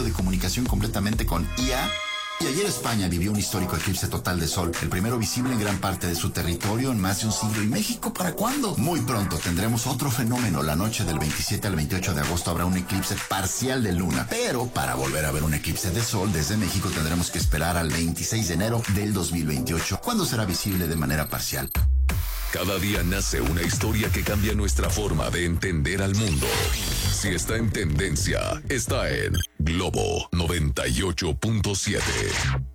medio de comunicación completamente con IA. Y ayer España vivió un histórico eclipse total de sol, el primero visible en gran parte de su territorio en más de un siglo. ¿Y México para cuándo? Muy pronto tendremos otro fenómeno. La noche del 27 al 28 de agosto habrá un eclipse parcial de luna. Pero para volver a ver un eclipse de sol desde México tendremos que esperar al 26 de enero del 2028, cuando será visible de manera parcial. Cada día nace una historia que cambia nuestra forma de entender al mundo. Si está en tendencia, está en Globo 98.7.